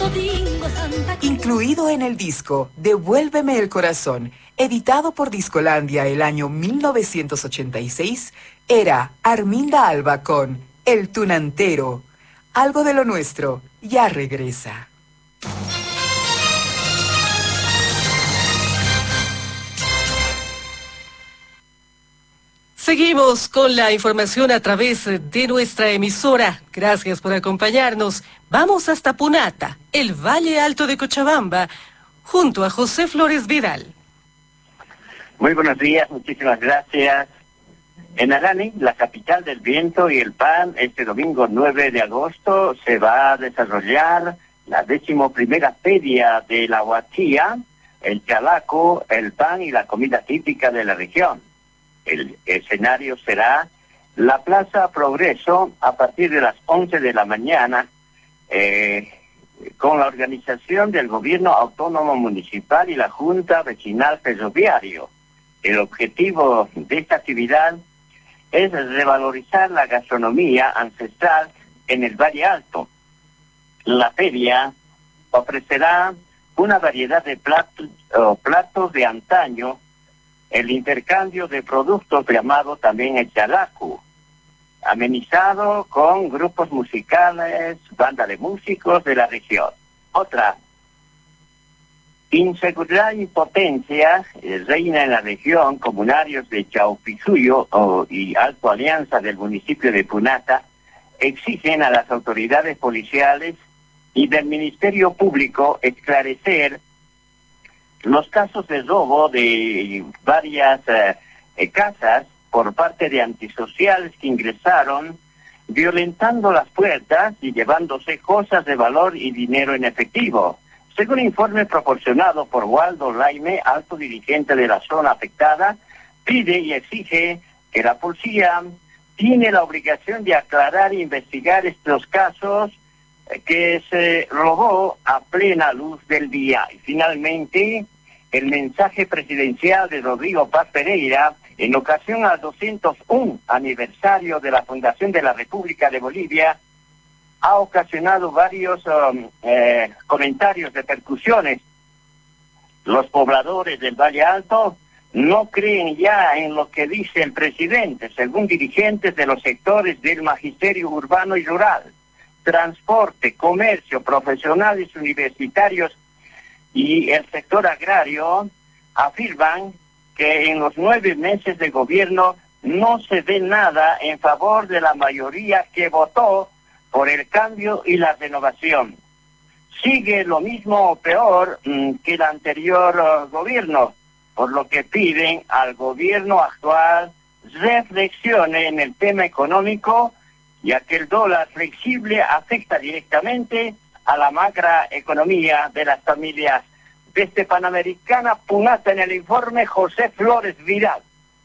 Incluido en el disco Devuélveme el corazón, editado por Discolandia el año 1986, era Arminda Alba con El Tunantero. Algo de lo nuestro ya regresa. Seguimos con la información a través de nuestra emisora. Gracias por acompañarnos. Vamos hasta Punata, el Valle Alto de Cochabamba, junto a José Flores Vidal. Muy buenos días, muchísimas gracias. En Arani, la capital del viento y el pan, este domingo 9 de agosto se va a desarrollar la 11ª feria de la Huachía, el chalaco, el pan y la comida típica de la región. El escenario será la Plaza Progreso a partir de las 11 de la mañana, con la organización del Gobierno Autónomo Municipal y la Junta Vecinal Ferroviario. El objetivo de esta actividad es revalorizar la gastronomía ancestral en el Valle Alto. La feria ofrecerá una variedad de platos de antaño, el intercambio de productos llamado también el chalaco, amenizado con grupos musicales, banda de músicos de la región. Otra, inseguridad y impotencia reina en la región. Comunarios de Chaupisuyo y Alto Alianza del municipio de Punata exigen a las autoridades policiales y del Ministerio Público esclarecer los casos de robo de varias casas por parte de antisociales que ingresaron violentando las puertas y llevándose cosas de valor y dinero en efectivo. Según informe proporcionado por Waldo Laime, alto dirigente de la zona afectada, pide y exige que la policía tiene la obligación de aclarar e investigar estos casos que se robó a plena luz del día. Y finalmente, el mensaje presidencial de Rodrigo Paz Pereira en ocasión al 201 aniversario de la fundación de la República de Bolivia ha ocasionado varios comentarios, repercusiones. Los pobladores del Valle Alto no creen ya en lo que dice el presidente, según dirigentes de los sectores del magisterio urbano y rural, transporte, comercio, profesionales universitarios y el sector agrario afirman que en los 9 meses de gobierno no se ve nada en favor de la mayoría que votó por el cambio y la renovación. Sigue lo mismo o peor que el anterior gobierno, por lo que piden al gobierno actual reflexione en el tema económico, ya que el dólar flexible afecta directamente a la macroeconomía de las familias. Desde Panamericana, Punata, en el informe José Flores Vidal.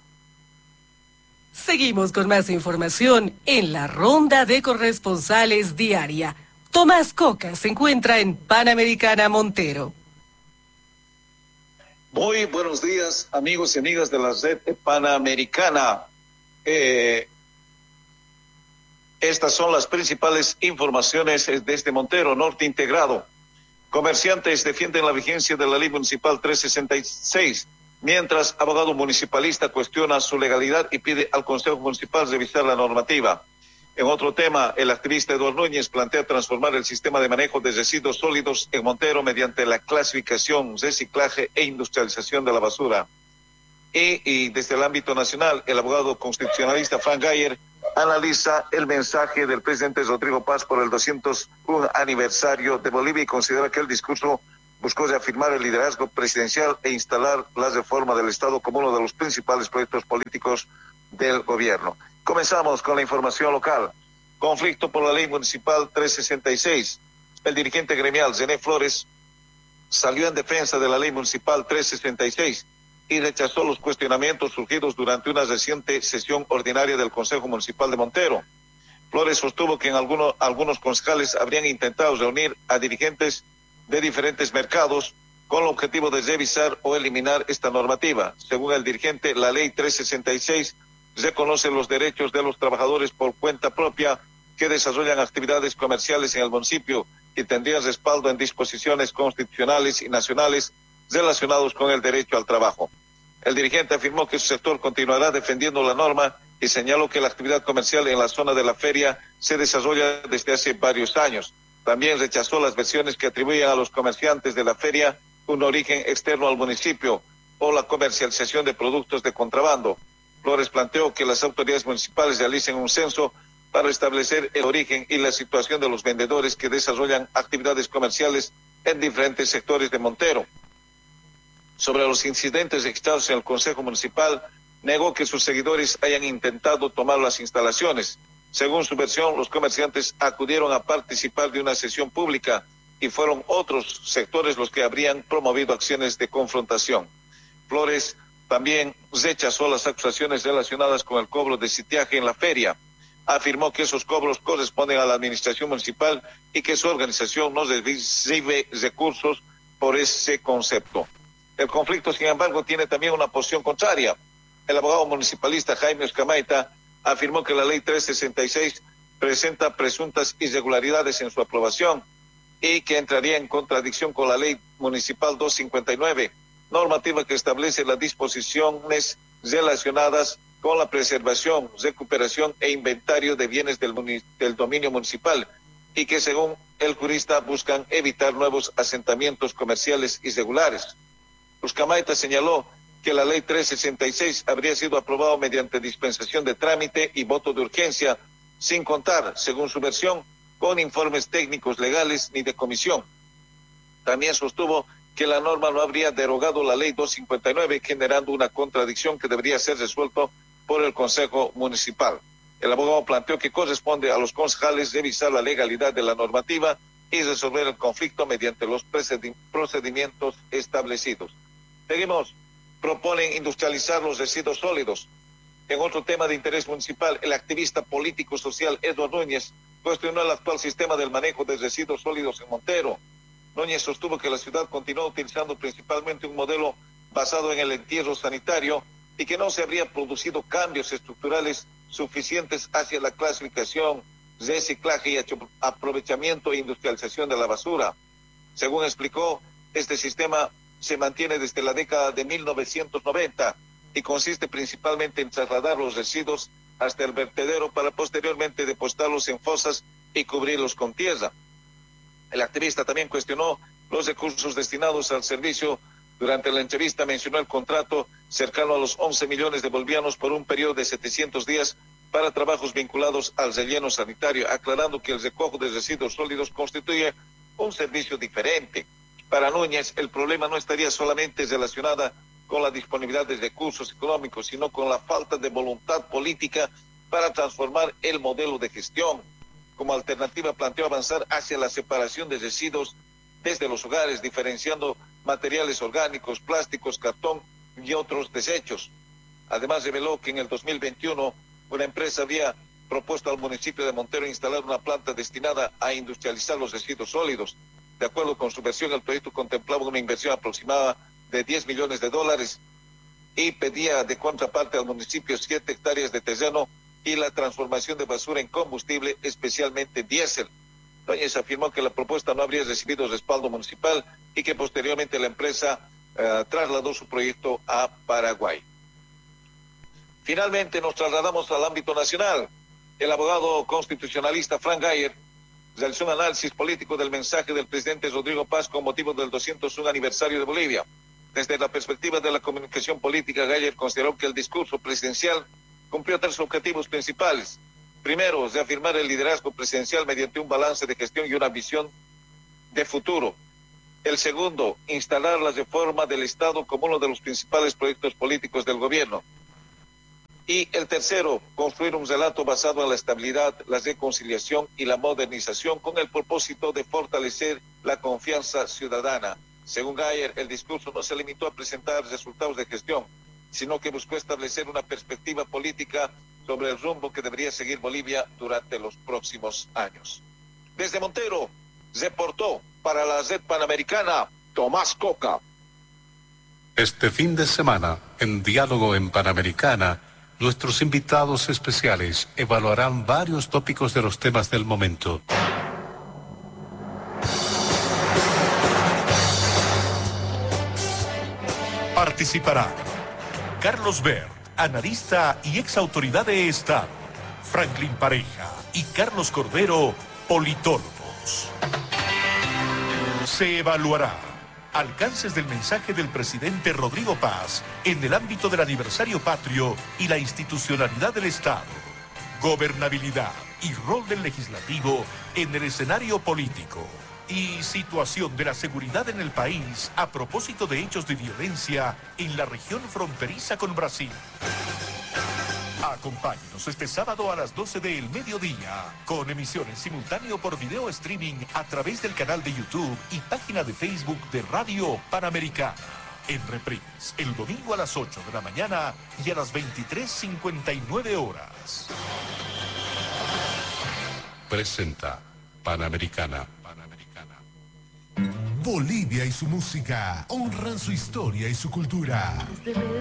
Seguimos con más información en la ronda de corresponsales diaria. Tomás Coca se encuentra en Panamericana Montero. Muy buenos días, amigos y amigas de la red Panamericana. Estas son las principales informaciones desde Montero, Norte Integrado. Comerciantes defienden la vigencia de la Ley Municipal 366, mientras abogado municipalista cuestiona su legalidad y pide al Consejo Municipal revisar la normativa. En otro tema, el activista Eduardo Núñez plantea transformar el sistema de manejo de residuos sólidos en Montero mediante la clasificación, reciclaje e industrialización de la basura. Y desde el ámbito nacional, el abogado constitucionalista Frank Gayer analiza el mensaje del presidente Rodrigo Paz por el 201 aniversario de Bolivia y considera que el discurso buscó reafirmar el liderazgo presidencial e instalar la reforma del Estado como uno de los principales proyectos políticos del gobierno. Comenzamos con la información local. Conflicto por la Ley Municipal 366. El dirigente gremial Zené Flores salió en defensa de la Ley Municipal 366 y rechazó los cuestionamientos surgidos durante una reciente sesión ordinaria del Consejo Municipal de Montero. Flores sostuvo que en algunos concejales habrían intentado reunir a dirigentes de diferentes mercados con el objetivo de revisar o eliminar esta normativa. Según el dirigente, la Ley 366 reconoce los derechos de los trabajadores por cuenta propia que desarrollan actividades comerciales en el municipio y tendrían respaldo en disposiciones constitucionales y nacionales relacionados con el derecho al trabajo. El dirigente afirmó que su sector continuará defendiendo la norma y señaló que la actividad comercial en la zona de la feria se desarrolla desde hace varios años. También rechazó las versiones que atribuían a los comerciantes de la feria un origen externo al municipio o la comercialización de productos de contrabando. Flores planteó que las autoridades municipales realicen un censo para establecer el origen y la situación de los vendedores que desarrollan actividades comerciales en diferentes sectores de Montero. Sobre los incidentes registrados en el Consejo Municipal, negó que sus seguidores hayan intentado tomar las instalaciones. Según su versión, los comerciantes acudieron a participar de una sesión pública y fueron otros sectores los que habrían promovido acciones de confrontación. Flores también rechazó las acusaciones relacionadas con el cobro de sitiaje en la feria. Afirmó que esos cobros corresponden a la administración municipal y que su organización no recibe recursos por ese concepto. El conflicto, sin embargo, tiene también una posición contraria. El abogado municipalista Jaime Oscamaita afirmó que la ley 366 presenta presuntas irregularidades en su aprobación y que entraría en contradicción con la ley municipal 259, normativa que establece las disposiciones relacionadas con la preservación, recuperación e inventario de bienes del dominio municipal y que, según el jurista, buscan evitar nuevos asentamientos comerciales irregulares. Oscamaita señaló que la ley 366 habría sido aprobada mediante dispensación de trámite y voto de urgencia, sin contar, según su versión, con informes técnicos legales ni de comisión. También sostuvo que la norma no habría derogado la ley 259, generando una contradicción que debería ser resuelta por el Consejo Municipal. El abogado planteó que corresponde a los concejales revisar la legalidad de la normativa y resolver el conflicto mediante los procedimientos establecidos. Seguimos. Proponen industrializar los residuos sólidos. En otro tema de interés municipal, el activista político-social Eduardo Núñez cuestionó el actual sistema del manejo de residuos sólidos en Montero. Núñez sostuvo que la ciudad continúa utilizando principalmente un modelo basado en el entierro sanitario y que no se habría producido cambios estructurales suficientes hacia la clasificación, reciclaje y aprovechamiento e industrialización de la basura. Según explicó, este sistema se mantiene desde la década de 1990 y consiste principalmente en trasladar los residuos hasta el vertedero para posteriormente depositarlos en fosas y cubrirlos con tierra. El activista también cuestionó los recursos destinados al servicio. Durante la entrevista mencionó el contrato cercano a los 11 millones de bolivianos por un periodo de 700 días para trabajos vinculados al relleno sanitario, aclarando que el recojo de residuos sólidos constituye un servicio diferente. Para Núñez, el problema no estaría solamente relacionada con la disponibilidad de recursos económicos, sino con la falta de voluntad política para transformar el modelo de gestión. Como alternativa, planteó avanzar hacia la separación de residuos desde los hogares, diferenciando materiales orgánicos, plásticos, cartón y otros desechos. Además, reveló que en el 2021 una empresa había propuesto al municipio de Montero instalar una planta destinada a industrializar los residuos sólidos. De acuerdo con su versión, el proyecto contemplaba una inversión aproximada de $10 millones y pedía de contraparte al municipio 7 hectáreas de terreno y la transformación de basura en combustible, especialmente diésel. Núñez afirmó que la propuesta no habría recibido respaldo municipal y que posteriormente la empresa trasladó su proyecto a Paraguay. Finalmente nos trasladamos al ámbito nacional. El abogado constitucionalista Frank Gayer realizó un análisis político del mensaje del presidente Rodrigo Paz con motivo del 201 aniversario de Bolivia. Desde la perspectiva de la comunicación política, Gayer consideró que el discurso presidencial cumplió 3 objetivos principales. Primero, reafirmar el liderazgo presidencial mediante un balance de gestión y una visión de futuro. El segundo, instalar la reforma del Estado como uno de los principales proyectos políticos del gobierno. Y el tercero, construir un relato basado en la estabilidad, la reconciliación y la modernización con el propósito de fortalecer la confianza ciudadana. Según Gayer, el discurso no se limitó a presentar resultados de gestión, sino que buscó establecer una perspectiva política sobre el rumbo que debería seguir Bolivia durante los próximos años. Desde Montero, reportó para la Red Panamericana, Tomás Coca. Este fin de semana, en Diálogo en Panamericana, nuestros invitados especiales evaluarán varios tópicos de los temas del momento. Participarán Carlos Bert, analista y ex autoridad de Estado, Franklin Pareja y Carlos Cordero, politólogos. Se evaluará alcances del mensaje del presidente Rodrigo Paz en el ámbito del aniversario patrio y la institucionalidad del Estado, gobernabilidad y rol del legislativo en el escenario político y situación de la seguridad en el país a propósito de hechos de violencia en la región fronteriza con Brasil. Acompáñenos este sábado a las 12 del mediodía, con emisión en simultáneo por video streaming a través del canal de YouTube y página de Facebook de Radio Panamericana. En reprise, el domingo a las 8 de la mañana y a las 23:59 horas. Presenta Panamericana. Bolivia y su música honran su historia y su cultura.